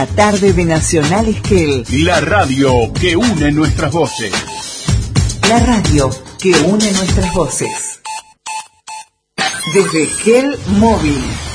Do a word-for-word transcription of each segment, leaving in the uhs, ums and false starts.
La tarde de Nacional Esquel. La radio que une nuestras voces. La radio que une nuestras voces. Desde Esquel Móvil.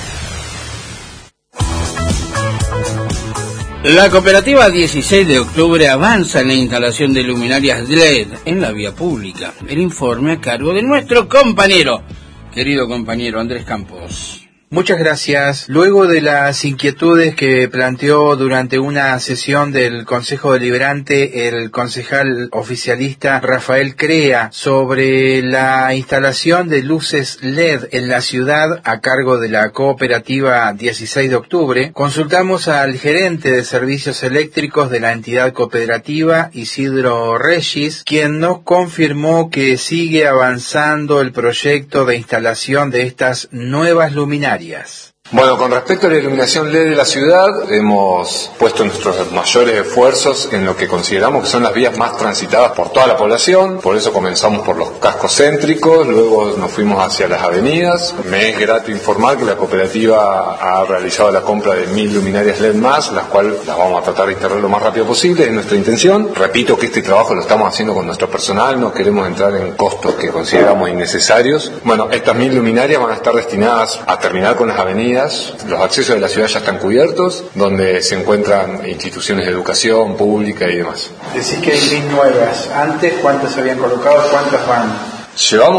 La cooperativa dieciséis de octubre avanza en la instalación de luminarias L E D en la vía pública. El informe a cargo de nuestro compañero, querido compañero Andrés Campos. Muchas gracias. Luego de las inquietudes que planteó durante una sesión del Consejo Deliberante el concejal oficialista Rafael Crea sobre la instalación de luces L E D en la ciudad a cargo de la cooperativa dieciséis de octubre, consultamos al gerente de servicios eléctricos de la entidad cooperativa, Isidro Regis, quien nos confirmó que sigue avanzando el proyecto de instalación de estas nuevas luminarias. Bueno, con respecto a la iluminación L E D de la ciudad, hemos puesto nuestros mayores esfuerzos en lo que consideramos que son las vías más transitadas por toda la población. Por eso comenzamos por los cascos céntricos, luego nos fuimos hacia las avenidas. Me es grato informar que la cooperativa ha realizado la compra de mil luminarias L E D más, las cuales las vamos a tratar de instalar lo más rápido posible, es nuestra intención. Repito que este trabajo lo estamos haciendo con nuestro personal, no queremos entrar en costos que consideramos innecesarios. Bueno, estas mil luminarias van a estar destinadas a terminar con las avenidas. Los accesos de la ciudad ya están cubiertos, donde se encuentran instituciones de educación pública y demás. Decís que hay mil nuevas. Antes, ¿cuántas se habían colocado? ¿Cuántas van? Llevamos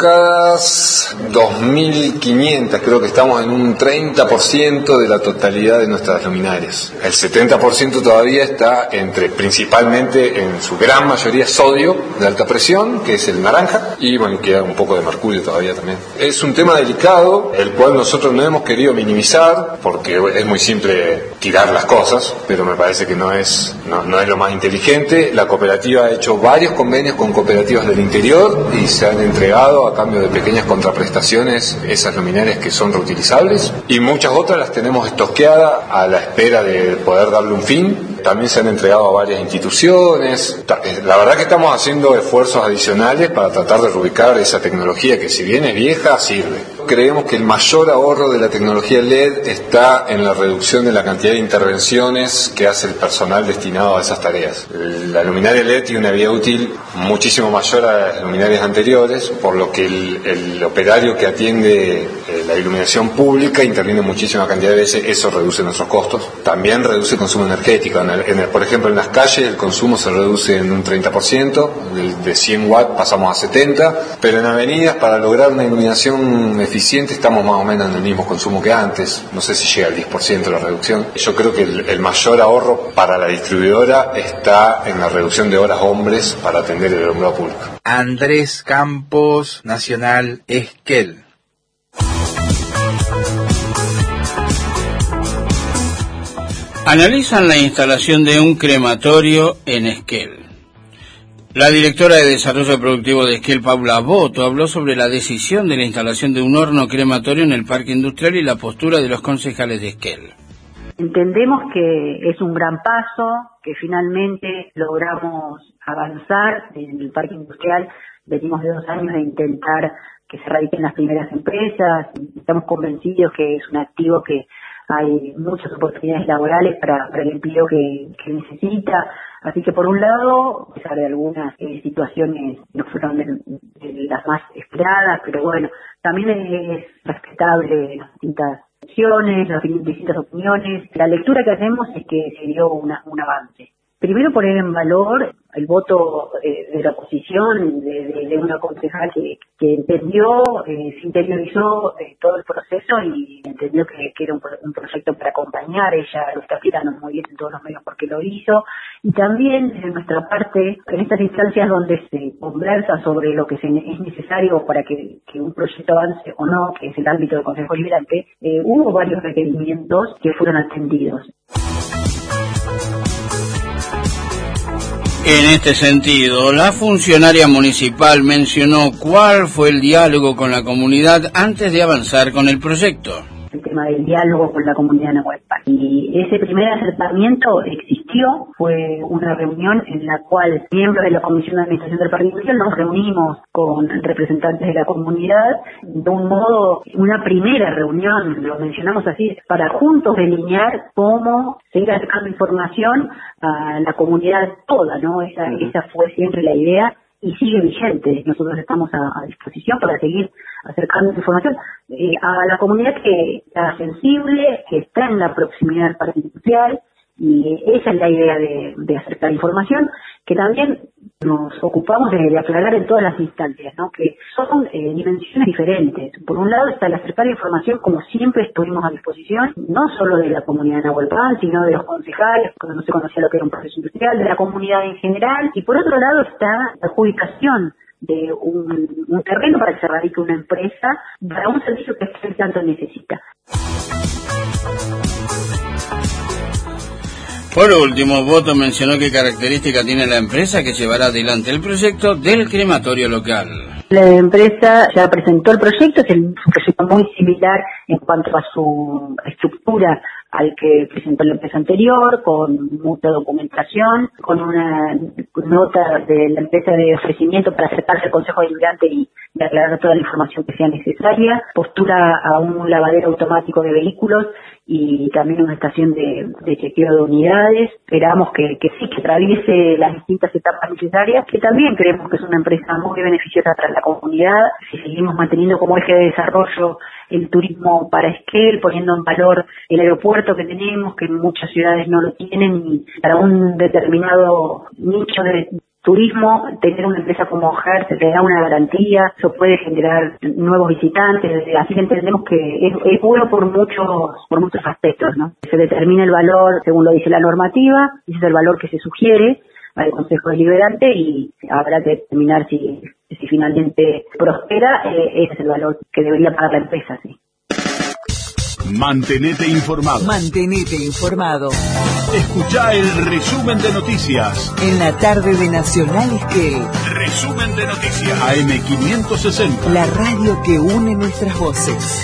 colocadas dos mil quinientas, creo que estamos en un treinta por ciento de la totalidad de nuestras luminarias. El setenta por ciento todavía está entre, principalmente en su gran mayoría, sodio de alta presión, que es el naranja, y bueno, queda un poco de mercurio todavía también. Es un tema delicado, el cual nosotros no hemos querido minimizar, porque es muy simple tirar las cosas, pero me parece que no es, no, no es lo más inteligente. La cooperativa ha hecho varios convenios con cooperativas del interior y se han entregado a cambio de pequeñas contraprestaciones esas luminarias que son reutilizables, y muchas otras las tenemos estoqueadas a la espera de poder darle un fin. También se han entregado a varias instituciones. La verdad que estamos haciendo esfuerzos adicionales para tratar de reubicar esa tecnología que, si bien es vieja, sirve. Creemos que el mayor ahorro de la tecnología L E D está en la reducción de la cantidad de intervenciones que hace el personal destinado a esas tareas. La luminaria L E D tiene una vida útil muchísimo mayor a las luminarias anteriores, por lo que el, el operario que atiende eh, la iluminación pública interviene muchísima cantidad de veces. Eso reduce nuestros costos. También reduce el consumo energético. En el, en el, por ejemplo, en las calles el consumo se reduce en un treinta por ciento, de, de cien watts pasamos a setenta, pero en avenidas, para lograr una iluminación eficiente, estamos más o menos en el mismo consumo que antes. No sé si llega al diez por ciento la reducción. Yo creo que el, el mayor ahorro para la distribuidora está en la reducción de horas hombres para atender el alumbrado público. Andrés Campos, Nacional Esquel. Analizan la instalación de un crematorio en Esquel. La directora de Desarrollo Productivo de Esquel, Paula Boto, habló sobre la decisión de la instalación de un horno crematorio en el parque industrial y la postura de los concejales de Esquel. Entendemos que es un gran paso, que finalmente logramos avanzar en el parque industrial. Venimos de dos años de intentar que se radiquen las primeras empresas. Estamos convencidos que es un activo que hay muchas oportunidades laborales para, para el empleo que, que necesita. Así que, por un lado, a pesar de algunas eh, situaciones no fueron de, de las más esperadas, pero bueno, también es respetable las distintas opciones, las distintas opiniones. La lectura que hacemos es que se dio una, un avance. Primero, poner en valor el voto eh, de la oposición, de, de, de una concejal que, que entendió, eh, se interiorizó eh, todo el proceso y entendió que, que era un, un proyecto para acompañar. Ella lo está explicando muy bien en todos los medios porque lo hizo. Y también, de nuestra parte, en estas instancias donde se conversa sobre lo que se, es necesario para que, que un proyecto avance o no, que es el ámbito del Consejo Deliberante, eh, hubo varios requerimientos que fueron atendidos. En este sentido, la funcionaria municipal mencionó cuál fue el diálogo con la comunidad antes de avanzar con el proyecto. El tema del diálogo con la comunidad nahuatl. Y ese primer acercamiento existió inició fue una reunión en la cual miembros de la Comisión de Administración del Parque Industrial nos reunimos con representantes de la comunidad, de un modo, una primera reunión, lo mencionamos así, para juntos delinear cómo seguir acercando información a la comunidad toda, ¿no? Esa, esa fue siempre la idea y sigue vigente. Nosotros estamos a, a disposición para seguir acercando información eh, a la comunidad que está sensible, que está en la proximidad del parque industrial, y esa es la idea de, de acercar información, que también nos ocupamos de, de aclarar en todas las instancias, ¿no? Que son eh, dimensiones diferentes. Por un lado está el acercar información, como siempre estuvimos a disposición, no solo de la comunidad de Nahuelpan, sino de los concejales, cuando no se conocía lo que era un proceso industrial, de la comunidad en general, y por otro lado está la adjudicación de un, un terreno para que se radique una empresa para un servicio que el tanto necesita. Por último, Boto mencionó qué característica tiene la empresa que llevará adelante el proyecto del crematorio local. La empresa ya presentó el proyecto, es un proyecto muy similar en cuanto a su estructura al que presentó la empresa anterior, con mucha documentación, con una nota de la empresa de ofrecimiento para acercarse al Consejo Deliberante y, y aclarar toda la información que sea necesaria, postura a un lavadero automático de vehículos y también una estación de, de chequeo de unidades. Esperamos que, que sí, que atraviese las distintas etapas necesarias, que también creemos que es una empresa muy beneficiosa para la comunidad. Si seguimos manteniendo como eje de desarrollo el turismo para Esquel, poniendo en valor el aeropuerto que tenemos, que muchas ciudades no lo tienen, y para un determinado nicho de turismo, tener una empresa como Hertz te da una garantía, eso puede generar nuevos visitantes, así que entendemos que es, es bueno por muchos por muchos aspectos, ¿no? Se determina el valor según lo dice la normativa, ese es el valor que se sugiere al Consejo Deliberante y habrá que determinar si, si finalmente prospera, eh, ese es el valor que debería pagar la empresa, sí. Mantenete informado. Mantenete informado. Escuchá el resumen de noticias. En la tarde de Nacional Esquel. Resumen de noticias. A M quinientos sesenta. La radio que une nuestras voces.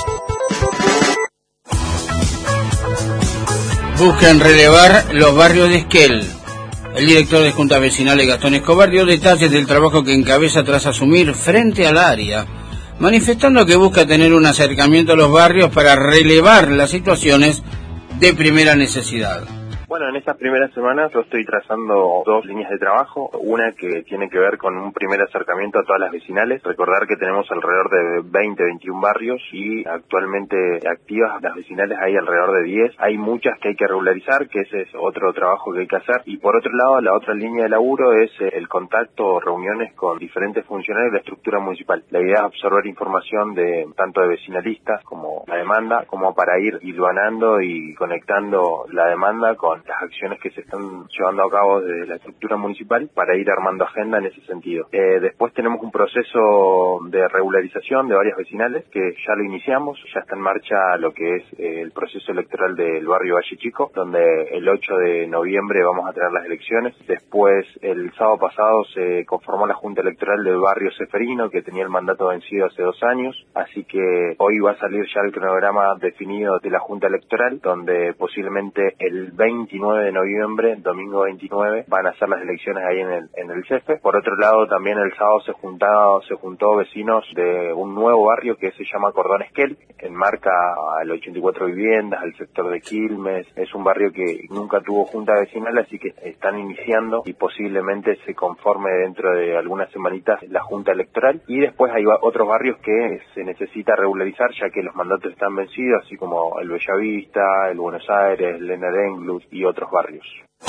Buscan relevar los barrios de Esquel. El director de Juntas Vecinales, Gastón Escobar, dio detalles del trabajo que encabeza tras asumir frente al área, manifestando que busca tener un acercamiento a los barrios para relevar las situaciones de primera necesidad. Bueno, en estas primeras semanas yo estoy trazando dos líneas de trabajo, una que tiene que ver con un primer acercamiento a todas las vecinales, recordar que tenemos alrededor de veinte, veintiún barrios y actualmente activas las vecinales hay alrededor de diez, hay muchas que hay que regularizar, que ese es otro trabajo que hay que hacer, y por otro lado la otra línea de laburo es el contacto o reuniones con diferentes funcionarios de la estructura municipal. La idea es absorber información de tanto de vecinalistas como la demanda, como para ir hilvanando y conectando la demanda con las acciones que se están llevando a cabo desde la estructura municipal para ir armando agenda en ese sentido. Eh, después tenemos un proceso de regularización de varias vecinales que ya lo iniciamos, ya está en marcha lo que es eh, el proceso electoral del barrio Valle Chico, donde el ocho de noviembre vamos a tener las elecciones. Después, el sábado pasado se conformó la Junta Electoral del barrio Ceferino, que tenía el mandato vencido hace dos años, así que hoy va a salir ya el cronograma definido de la Junta Electoral, donde posiblemente el veintinueve de noviembre, domingo veintinueve, van a ser las elecciones ahí en el en el C E F E. Por otro lado, también el sábado se juntado, se juntó vecinos de un nuevo barrio que se llama Cordón Esquel, que enmarca al ochenta y cuatro viviendas, al sector de Quilmes. Es un barrio que nunca tuvo junta vecinal, así que están iniciando y posiblemente se conforme dentro de algunas semanitas la junta electoral. Y después hay otros barrios que se necesita regularizar, ya que los mandatos están vencidos, así como el Bellavista, el Buenos Aires, el Leonard Englund y otros barrios.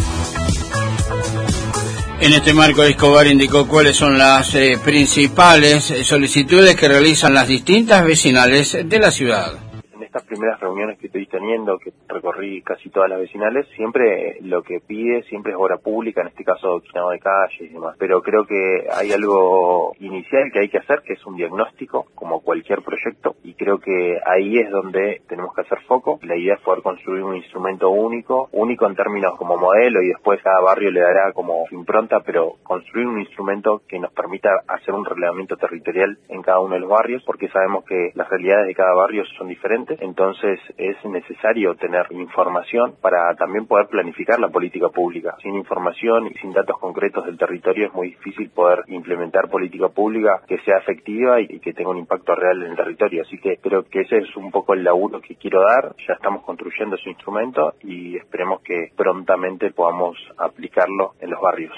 En este marco, Escobar indicó cuáles son las eh, principales solicitudes que realizan las distintas vecinales de la ciudad. Estas primeras reuniones que estoy teniendo, que recorrí casi todas las vecinales, siempre lo que pide siempre es obra pública, en este caso quinado de calles y demás, pero creo que hay algo inicial que hay que hacer, que es un diagnóstico, como cualquier proyecto, y creo que ahí es donde tenemos que hacer foco. La idea es poder construir un instrumento único, único en términos como modelo, y después cada barrio le dará como impronta, pero construir un instrumento que nos permita hacer un relevamiento territorial en cada uno de los barrios, porque sabemos que las realidades de cada barrio son diferentes. Entonces Entonces es necesario tener información para también poder planificar la política pública. Sin información y sin datos concretos del territorio es muy difícil poder implementar política pública que sea efectiva y que tenga un impacto real en el territorio. Así que creo que ese es un poco el laburo que quiero dar. Ya estamos construyendo ese instrumento y esperemos que prontamente podamos aplicarlo en los barrios.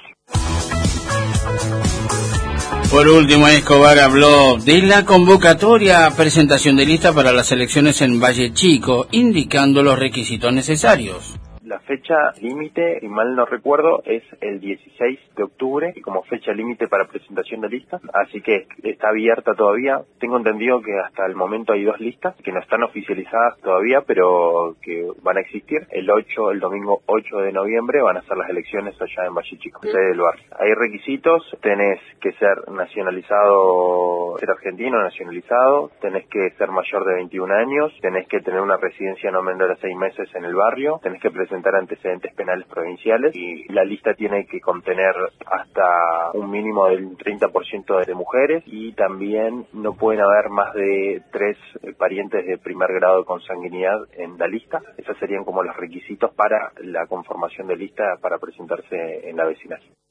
Por último, Escobar habló de la convocatoria a presentación de lista para las elecciones en Valle Chico, indicando los requisitos necesarios. La fecha límite, si mal no recuerdo, es el dieciséis de octubre como fecha límite para presentación de listas, así que está abierta todavía. Tengo entendido que hasta el momento hay dos listas que no están oficializadas todavía, pero que van a existir. El ocho, el domingo ocho de noviembre van a ser las elecciones allá en Valle Chico, sede del barrio. Hay requisitos, tenés que ser nacionalizado, ser argentino nacionalizado, tenés que ser mayor de veintiún años, tenés que tener una residencia no menor a seis meses en el barrio, tenés que presentar antecedentes penales provinciales y la lista tiene que contener hasta un mínimo del treinta por ciento de mujeres y también no pueden haber más de tres parientes de primer grado de consanguinidad en la lista. Esos serían como los requisitos para la conformación de lista para presentarse en la vecinal.